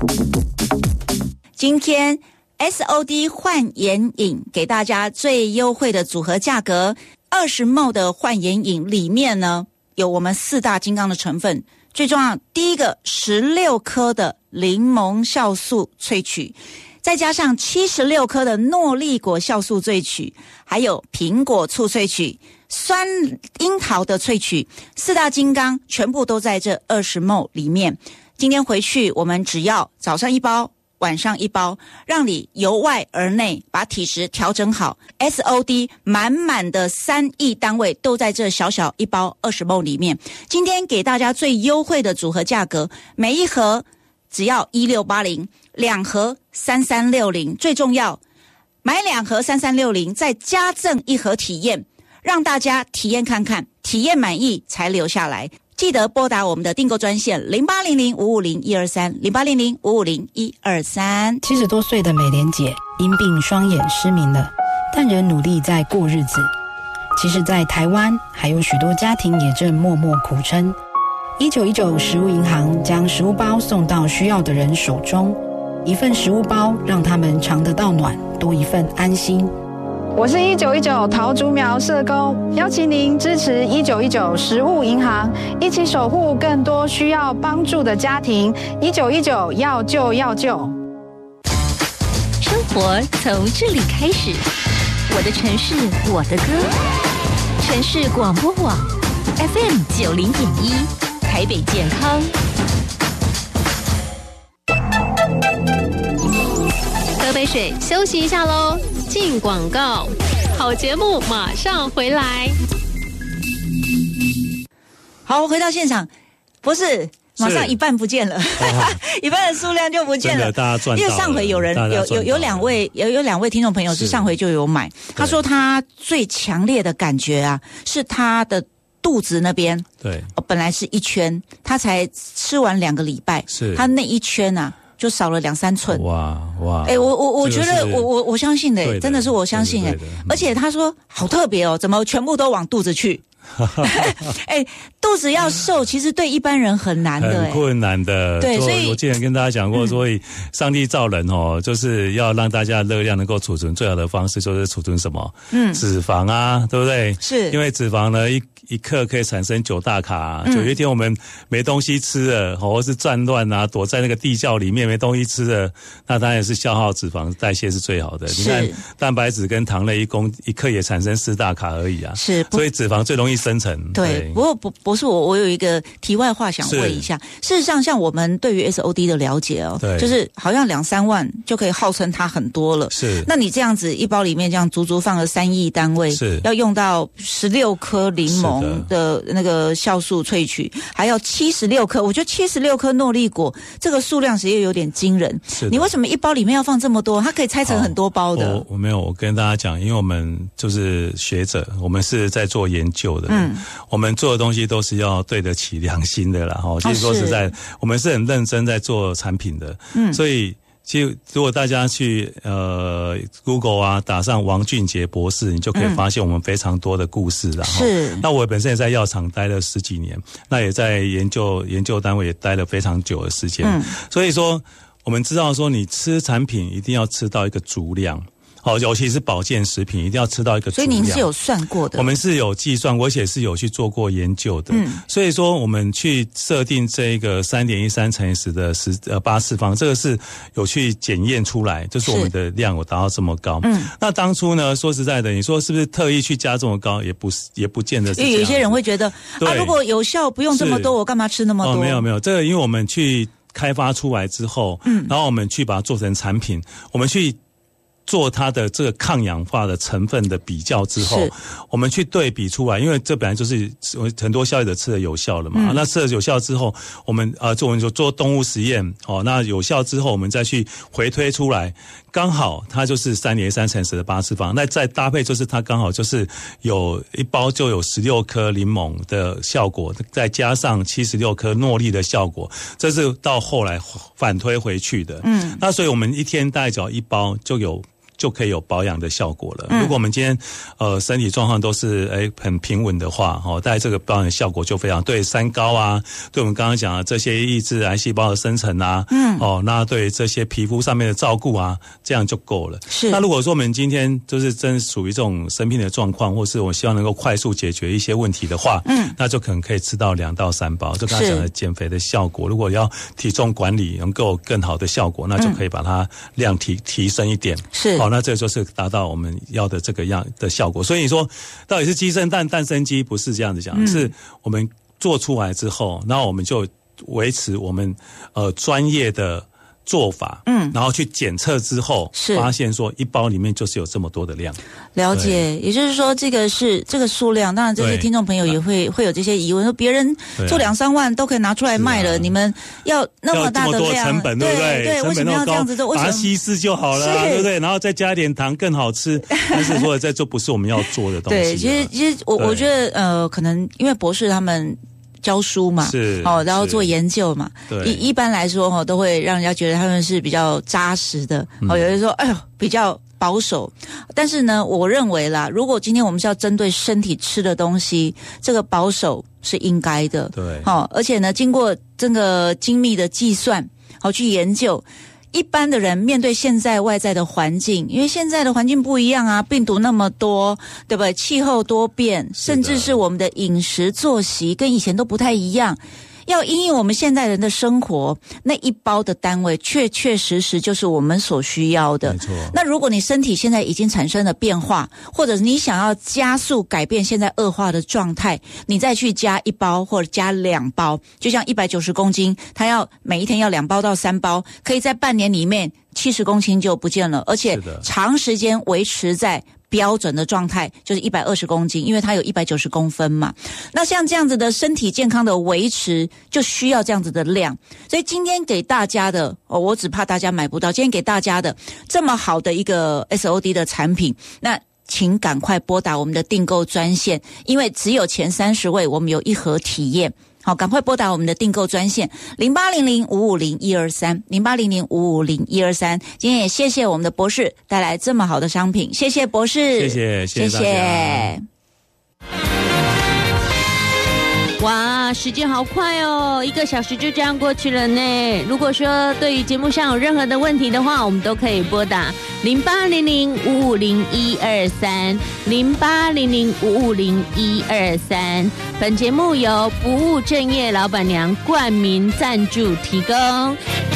今天 SOD 焕颜饮给大家最优惠的组合价格，20ml 的焕颜饮里面呢有我们4大金刚的成分，最重要第一个16颗的柠檬酵素萃取，再加上76颗的诺丽果酵素萃取，还有苹果醋萃取，酸樱桃的萃取，4大金刚全部都在这20ml里面。今天回去我们只要早上1包，晚上1包，让你由外而内把体质调整好。 SOD 满满的3亿单位都在这小小1包20ml里面。今天给大家最优惠的组合价格，每一盒只要1680，两盒3360，最重要买2盒3360，再加赠1盒体验，让大家体验看看，体验满意才留下来。记得拨打我们的订购专线0800550123 0800550123。 70多岁的美莲姐因病双眼失明了，但仍努力在过日子。其实在台湾还有许多家庭也正默默苦撑。1919食物银行将食物包送到需要的人手中，一份食物包让他们尝得到暖，多一份安心。 我是1919桃竹苗社工，邀请您支持1919食物银行，一起守护更多需要帮助的家庭。1919要救要救。 生活从这里开始，我的城市我的歌，城市广播网 FM90.1，台北健康。喝杯水休息一下咯，进广告，好节目马上回来。 好，回到现场，不是马上一半不见了，一半的数量就不见了。 大家赚到了， 因为上回有人有两位听众朋友是上回就有买，他说他最强烈的感觉啊，是他的肚子那边，对，本来是1圈，他才吃完2个礼拜，是他那1圈啊就少了2-3寸。哇！我觉得我相信的，真的是我相信哎。而且他说好特别哦，怎么全部都往肚子去？肚子要瘦，其实对一般人很难的， 很困难的。对，所以我之前跟大家讲过，所以上帝造人哦，就是要让大家热量能够储存，最好的方式就是储存什么？脂肪啊，对不对？是，因为脂肪呢，一克可以产生9大卡。有一天我们没东西吃了，或是战乱啊，躲在那个地窖里面没东西吃了，那当然是消耗脂肪代谢是最好的。你看蛋白质跟糖类一克也产生4大卡而已啊。是，所以脂肪最容易生成。 对，不过不是我有一个题外话想问一下。事实上，像我们对于 SOD 的了解哦，就是好像2-3万就可以号称它很多了。是，那你这样子1包里面这样足足放了3亿单位，是要用到16颗柠檬的那个酵素萃取，还要76颗，我觉得76颗诺丽果这个数量实在有点惊人。是，你为什么1包里面要放这么多？它可以拆成很多包的。 我没有，我跟大家讲，因为我们就是学者，我们是在做研究的。我们做的东西都是要对得起良心的啦。其实说实在，我们是很认真在做产品的。所以其实如果大家去Google 啊打上王俊杰博士，你就可以发现我们非常多的故事啦。是。那我本身也在药厂待了10几年，那也在研究单位也待了非常久的时间。所以说我们知道说你吃产品一定要吃到一个足量。尤其是保健食品一定要吃到一个足量。 所以您是有算过的？ 我们是有计算，而且是有去做过研究的。所以说我们去设定这个3.13乘以10的8次方，这个是有去检验出来，就是我们的量有达到这么高。那当初呢，说实在的，你说是不是特意去加这么高？也不见得是这样。 因为有一些人会觉得如果有效不用这么多，我干嘛吃那么多？ 没有，这个因为我们去开发出来之后，然后我们去把它做成产品，我们去做它的这个抗氧化的成分的比较之后，我们去对比出来，因为这本来就是很多消费者吃的有效了嘛。那吃了有效之后，我们就做动物实验，那有效之后，我们再去回推出来，刚好它就是3.13乘10的8次方。那再搭配就是它刚好就是有1包就有16颗柠檬的效果，再加上76颗诺丽的效果，这是到后来反推回去的。那所以我们一天大概只要1包就有就可以有保养的效果了。如果我们今天身体状况都是很平稳的话，大概这个保养的效果就非常对三高啊，对我们刚刚讲的这些抑制癌细胞的生成啊，那对这些皮肤上面的照顾啊，这样就够了。 是。 那如果说我们今天就是真属于这种生病的状况，或是我希望能够快速解决一些问题的话，那就可能可以吃到2到3包，就刚才讲的减肥的效果。如果要体重管理能够更好的效果，那就可以把它量提升一点。 是。 那这就是达到我们要的这个样的效果。所以你说到底是鸡生蛋，蛋生鸡，不是这样子讲，是我们做出来之后，然后我们就维持我们专业的做法，然后去检测之后，发现说一包里面就是有这么多的量。 了解，也就是说这个数量，当然这些听众朋友也会有这些疑问，说别人做2-3万都可以拿出来卖了，你们要那么大的量， 要这么多成本，对不对？ 对，为什么要这样子做？ 把它稀释就好了，对不对？然后再加点糖更好吃，但是说这不是我们要做的东西。 对，其实我觉得可能因为博士他们教书嘛，然后做研究嘛，一般来说都会让人家觉得他们是比较扎实的，有人说比较保守，但是呢，我认为啦，如果今天我们是要针对身体吃的东西，这个保守是应该的， 对， 而且呢，经过这个精密的计算，去研究。一般的人面对现在外在的环境，因为现在的环境不一样啊，病毒那么多，对不对？气候多变，甚至是我们的饮食作息跟以前都不太一样。要因应我们现在人的生活，那一包的单位确确实实就是我们所需要的。 没错。 那如果你身体现在已经产生了变化，或者你想要加速改变现在恶化的状态，你再去加1包或者加2包，就像190公斤，它要每一天要2包到3包，可以在半年里面70公斤就不见了，而且长时间维持在标准的状态，就是120公斤，因为它有190公分嘛。那像这样子的身体健康的维持，就需要这样子的量。所以今天给大家的，我只怕大家买不到，今天给大家的这么好的一个 SOD 的产品，那请赶快拨打我们的订购专线，因为只有前30位我们有1盒体验。好，赶快拨打我们的订购专线0800-550-123，0800-550-123。今天也谢谢我们的博士带来这么好的商品，谢谢博士， 谢谢大家。 哇，时间好快哦，1个小时就这样过去了呢。如果说对于节目上有任何的问题的话，我们都可以拨打0800-550-123，0800-550-123。本节目由不务正业老板娘冠名赞助提供。